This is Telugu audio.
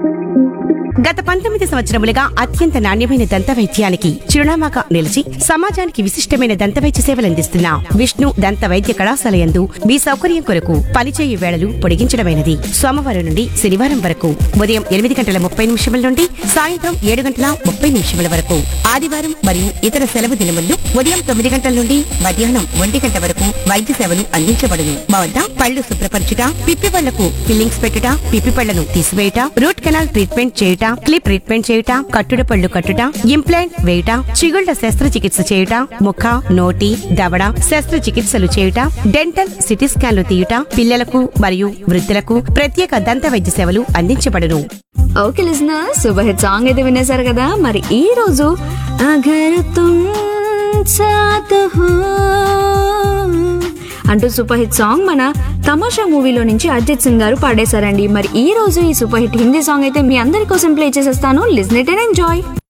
గత 19 సంవత్సరములుగా అత్యంత నాణ్యమైన దంత వైద్యానికి చిరునామాగా నిలిచి సమాజానికి విశిష్టమైన దంత వైద్య సేవలందిస్తున్న విష్ణు దంత వైద్య కళాశాల యందు మీ సౌకర్యం కొరకు పనిచేయు వేళలు పొడిగించడమైనది. సోమవారం నుండి శనివారం వరకు ఉదయం 8:30 నుండి సాయంత్రం 7:30 వరకు, ఆదివారం మరియు ఇతర సెలవు దినముల్లో ఉదయం 9 గంటల నుండి మధ్యాహ్నం 1 గంట వరకు వైద్య సేవలు అందించబడును. మా వద్ద పళ్ళు శుభ్రపరచుట, పిప్పి పళ్లకు ఫిల్లింగ్స్ పెట్టుట, పిప్పి పళ్లను తీసివేయుట, రూట్ కెనాల్ ట్రీట్మెంట్ చేయుట, క్లిప్ ట్రీట్మెంట్ చేయుట, కట్టుడు పళ్ళు కట్టుట, ఇంప్లాంట్ వేయుట, చిగుళ్ల శస్త్రచికిత్స చేయుట, ముఖ, నోటి, దవడ శస్త్రచికిత్సలు చేయుట, డెంటల్ సిటీ స్కాన్లు తీయుట, పిల్లలకు మరియు వృద్ధులకు ప్రత్యేక దంత వైద్య సేవలు అందించబడును. Okay listener, super hit song అయితే వినేశారు కదా. మరి ఈ రోజు అగర్ తుమ్ సాత్ హో అంటూ సూపర్ హిట్ సాంగ్ మన తమాషా మూవీలో నుంచి అర్జిత్ సింగ్ గారు పాడేశారండి. మరి ఈ రోజు ఈ సూపర్ హిట్ హిందీ సాంగ్ అయితే మీ అందరి కోసం ప్లే చేసేస్తాను. Listen it and enjoy.